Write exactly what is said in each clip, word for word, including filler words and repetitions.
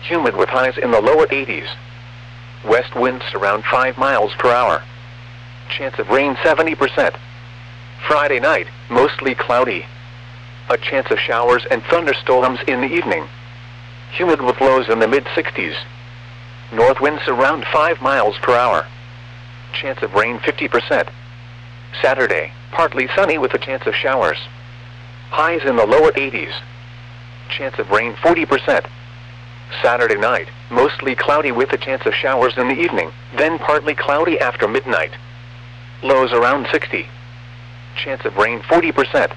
humid with highs in the lower eighties. West winds around five miles per hour. Chance of rain seventy percent. Friday night, mostly cloudy. A chance of showers and thunderstorms in the evening. Humid with lows in the mid sixties. North winds around five miles per hour. Chance of rain fifty percent. Saturday, partly sunny with a chance of showers. Highs in the lower eighties. Chance of rain forty percent. Saturday night, mostly cloudy with a chance of showers in the evening, then partly cloudy after midnight. Lows around sixty. Chance of rain forty percent.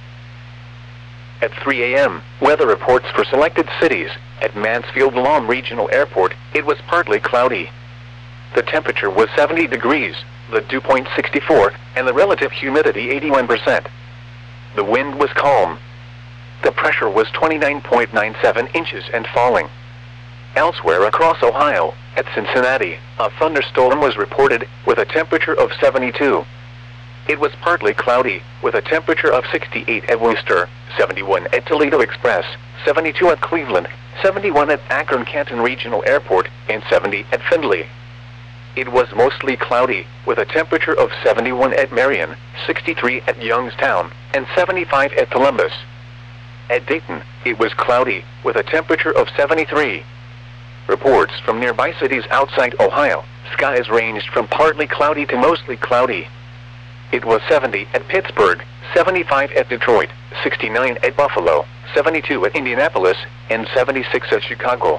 At three A M, weather reports for selected cities. At Mansfield Lawn Regional Airport, it was partly cloudy. The temperature was seventy degrees, the dew point sixty-four, and the relative humidity eighty-one percent. The wind was calm. The pressure was twenty-nine point nine seven inches and falling. Elsewhere across Ohio, at Cincinnati, a thunderstorm was reported, with a temperature of seventy-two. It was partly cloudy, with a temperature of sixty-eight at Worcester, seventy-one at Toledo Express, seventy-two at Cleveland, seventy-one at Akron-Canton Regional Airport, and seventy at Findlay. It was mostly cloudy, with a temperature of seventy-one at Marion, sixty-three at Youngstown, and seventy-five at Columbus. At Dayton, it was cloudy, with a temperature of seventy-three. Reports from nearby cities outside Ohio, skies ranged from partly cloudy to mostly cloudy. It was seventy at Pittsburgh, seventy-five at Detroit, sixty-nine at Buffalo, seventy-two at Indianapolis, and seventy-six at Chicago.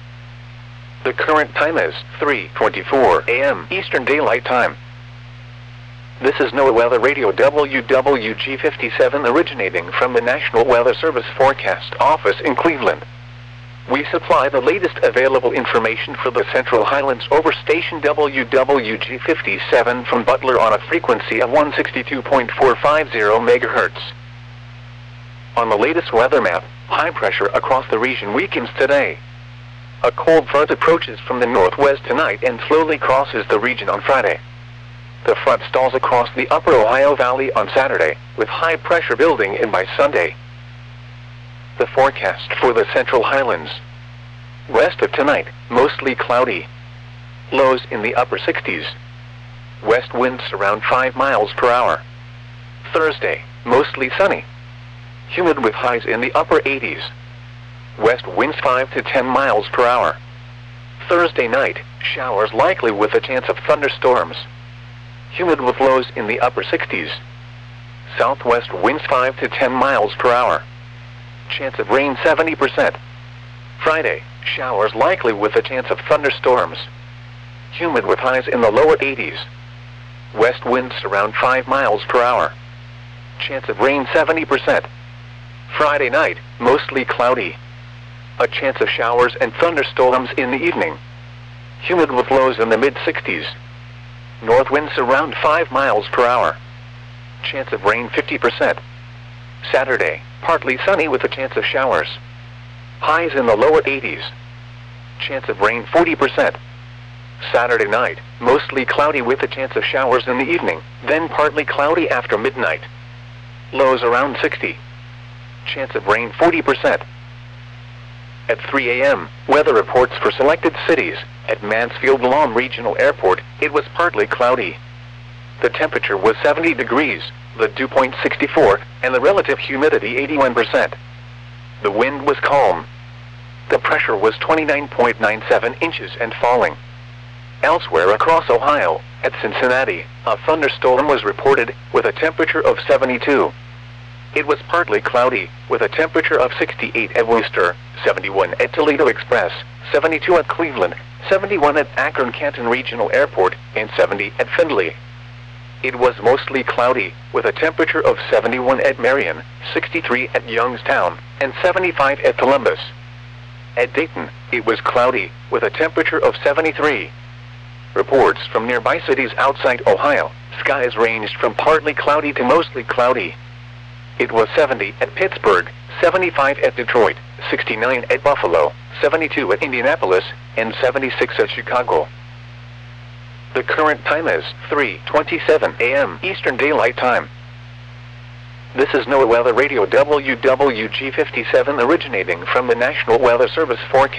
The current time is three twenty-four A M Eastern Daylight Time. This is NOAA Weather Radio W W G fifty-seven originating from the National Weather Service Forecast Office in Cleveland. We supply the latest available information for the Central Highlands over station W W G fifty-seven from Butler on a frequency of one sixty-two point four five zero megahertz. On the latest weather map, high pressure across the region weakens today. A cold front approaches from the northwest tonight and slowly crosses the region on Friday. The front stalls across the upper Ohio Valley on Saturday, with high pressure building in by Sunday. The forecast for the Central Highlands. West of tonight, mostly cloudy. Lows in the upper sixties. West winds around five miles per hour. Thursday, mostly sunny. Humid with highs in the upper eighties. West winds five to ten miles per hour. Thursday night, showers likely with a chance of thunderstorms. Humid with lows in the upper sixties. Southwest winds five to ten miles per hour. Chance of rain seventy percent. Friday, showers likely with a chance of thunderstorms. Humid with highs in the lower eighties. West winds around five miles per hour. Chance of rain seventy percent. Friday night, mostly cloudy. A chance of showers and thunderstorms in the evening. Humid with lows in the mid sixties. North winds around five miles per hour. Chance of rain fifty percent. Saturday, partly sunny with a chance of showers. Highs in the lower eighties. Chance of rain forty percent. Saturday night, mostly cloudy with a chance of showers in the evening, then partly cloudy after midnight. Lows around sixty. Chance of rain forty percent. At three A M, weather reports for selected cities. At Mansfield Lawn Regional Airport, it was partly cloudy. The temperature was seventy degrees, the dew point sixty-four, and the relative humidity eighty-one percent. The wind was calm. The pressure was twenty-nine point nine seven inches and falling. Elsewhere across Ohio, at Cincinnati, a thunderstorm was reported, with a temperature of seventy-two. It was partly cloudy, with a temperature of sixty-eight at Worcester, seventy-one at Toledo Express, seventy-two at Cleveland, seventy-one at Akron-Canton Regional Airport, and seventy at Findlay. It was mostly cloudy, with a temperature of seventy-one at Marion, sixty-three at Youngstown, and seventy-five at Columbus. At Dayton, it was cloudy, with a temperature of seventy-three. Reports from nearby cities outside Ohio, skies ranged from partly cloudy to mostly cloudy. It was seventy at Pittsburgh, seventy-five at Detroit, sixty-nine at Buffalo, seventy-two at Indianapolis, and seventy-six at Chicago. The current time is three twenty-seven A M Eastern Daylight Time. This is NOAA Weather Radio W W G fifty-seven originating from the National Weather Service Forecast